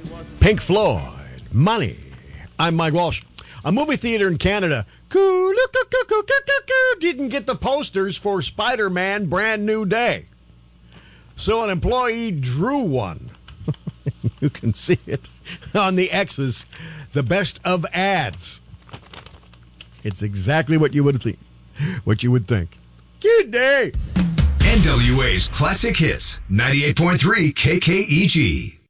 Pink Floyd, Money. I'm Mike Walsh. A movie theater in Canada didn't get the posters for Spider-Man Brand New Day. So an employee drew one. You can see it on the X's, the best of ads. It's exactly what you would think. Good day. NWA's Classic Hits, 98.3 KKEG.